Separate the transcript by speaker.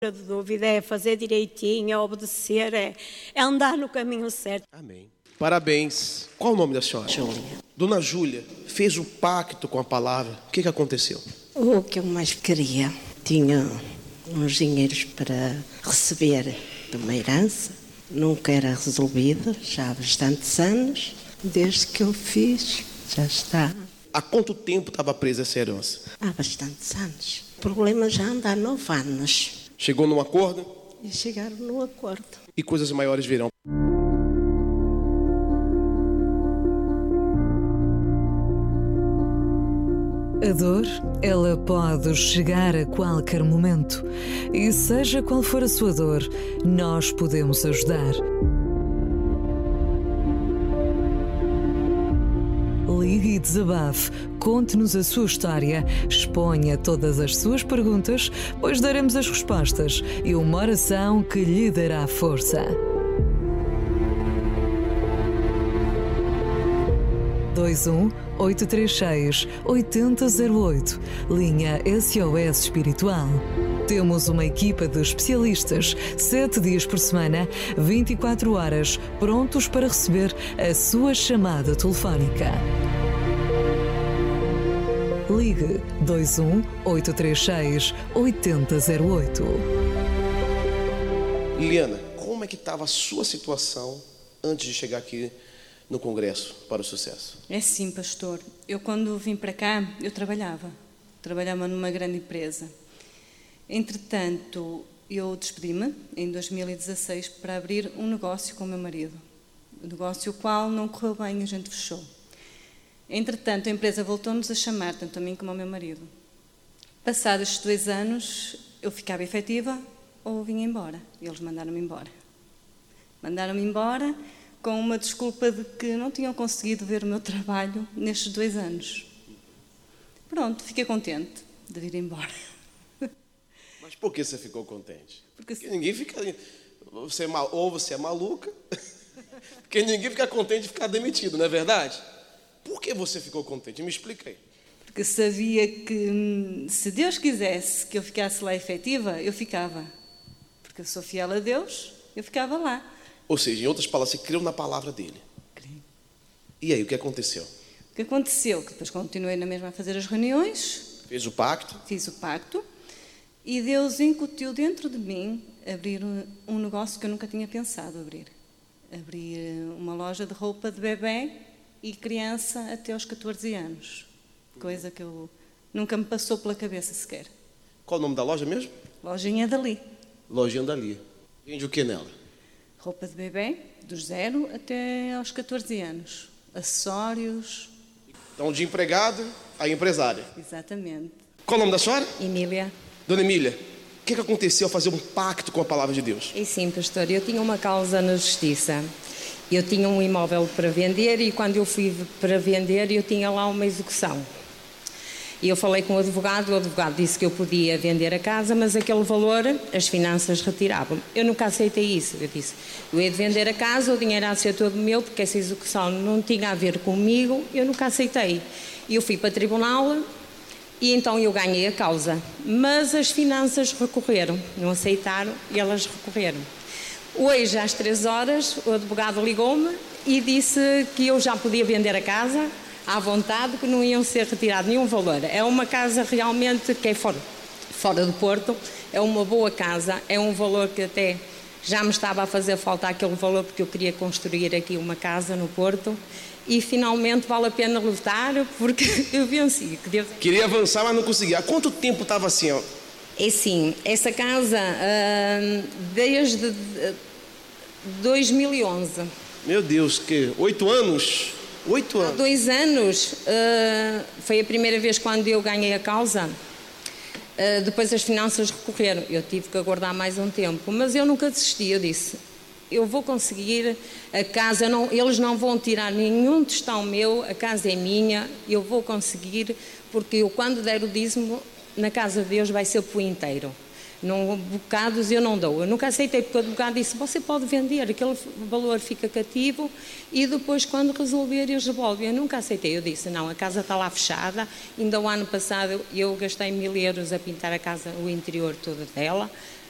Speaker 1: de dúvida, é fazer direitinho, é obedecer, é andar no caminho certo.
Speaker 2: Amém. Parabéns. Qual o nome da senhora?
Speaker 3: Júlia.
Speaker 2: Dona Júlia fez o pacto com a palavra. O que aconteceu?
Speaker 3: O que eu mais queria, tinha uns dinheiros para receber de uma herança, nunca era resolvido, já há bastantes anos, desde que eu fiz, já está.
Speaker 2: Há quanto tempo estava presa essa herança?
Speaker 3: Há bastantes anos. O problema já anda há 9 anos.
Speaker 2: Chegou num acordo?
Speaker 3: E chegaram no acordo.
Speaker 2: E coisas maiores virão.
Speaker 4: A dor, ela pode chegar a qualquer momento. E seja qual for a sua dor, nós podemos ajudar. Ligue e desabafe, conte-nos a sua história, exponha todas as suas perguntas, pois daremos as respostas e uma oração que lhe dará força. 21-836-8008, linha SOS Espiritual. Temos uma equipa de especialistas, 7 dias por semana, 24 horas, prontos para receber a sua chamada telefónica. Ligue 21-836-8008.
Speaker 2: Liliana, como é que estava a sua situação antes de chegar aqui no Congresso para o Sucesso?
Speaker 5: É sim, pastor. Eu quando vim para cá, eu trabalhava numa grande empresa. Entretanto, eu despedi-me em 2016 para abrir um negócio com o meu marido. Um negócio o qual não correu bem, a gente fechou. Entretanto, a empresa voltou-nos a chamar, tanto a mim como ao meu marido. Passados estes 2 anos, eu ficava efetiva ou vinha embora. E eles mandaram-me embora. Mandaram-me embora com uma desculpa de que não tinham conseguido ver o meu trabalho nestes 2 anos. Pronto, fiquei contente de vir embora.
Speaker 2: Mas por que você ficou contente? Porque ninguém fica... Ou você é maluca, porque ninguém fica contente de ficar demitido, não é verdade? Por que você ficou contente? Me explica aí.
Speaker 5: Porque sabia que se Deus quisesse que eu ficasse lá efetiva, eu ficava. Porque eu sou fiel a Deus, eu ficava lá.
Speaker 2: Ou seja, em outras palavras, você creu na palavra dele.
Speaker 5: Creio.
Speaker 2: E aí, o que aconteceu?
Speaker 5: O que aconteceu? Que depois continuei na mesma a fazer as reuniões.
Speaker 2: Fez o pacto?
Speaker 5: Fiz o pacto. E Deus incutiu dentro de mim abrir um negócio que eu nunca tinha pensado abrir. Abrir uma loja de roupa de bebê e criança até aos 14 anos. Coisa que eu nunca me passou pela cabeça sequer.
Speaker 2: Qual o nome da loja mesmo?
Speaker 5: Lojinha Dali.
Speaker 2: Lojinha Dali. Vende o que nela?
Speaker 5: Roupa de bebê, dos 0 até aos 14 anos. Acessórios.
Speaker 2: Então, de empregado a empresária.
Speaker 5: Exatamente.
Speaker 2: Qual o nome da senhora?
Speaker 6: Emília.
Speaker 2: Dona Emília, o que aconteceu ao fazer um pacto com a palavra de Deus?
Speaker 6: E sim, pastor, eu tinha uma causa na justiça. Eu tinha um imóvel para vender e quando eu fui para vender eu tinha lá uma execução. E eu falei com o advogado disse que eu podia vender a casa, mas aquele valor as finanças retiravam. Eu nunca aceitei isso. Eu disse, eu ia vender a casa, o dinheiro ia ser todo meu, porque essa execução não tinha a ver comigo, eu nunca aceitei. E eu fui para o tribunal e então eu ganhei a causa. Mas as finanças recorreram, não aceitaram e elas recorreram. Hoje, às 3 horas, o advogado ligou-me e disse que eu já podia vender a casa à vontade, que não iam ser retirado nenhum valor. É uma casa realmente que é fora do Porto, é uma boa casa, é um valor que até já me estava a fazer falta aquele valor, porque eu queria construir aqui uma casa no Porto e finalmente vale a pena lutar, porque eu venci. Que Deus...
Speaker 2: Queria avançar, mas não conseguia. Há quanto tempo estava assim, ó?
Speaker 6: É sim, essa casa desde 2011.
Speaker 2: Meu Deus, que 8 anos? 8 anos.
Speaker 6: Há 2 anos foi a primeira vez quando eu ganhei a causa. Depois as finanças recorreram. Eu tive que aguardar mais um tempo, mas eu nunca desisti. Eu disse, eu vou conseguir a casa, eles não vão tirar nenhum tostão meu, a casa é minha, eu vou conseguir, porque eu quando der o dízimo, na casa de Deus vai ser por inteiro. Não, bocados eu não dou. Eu nunca aceitei, porque o advogado disse, você pode vender, aquele valor fica cativo e depois quando resolver eles devolvem. Eu nunca aceitei. Eu disse, não, a casa está lá fechada. Ainda o ano passado eu gastei 1000 euros a pintar a casa, o interior todo dela.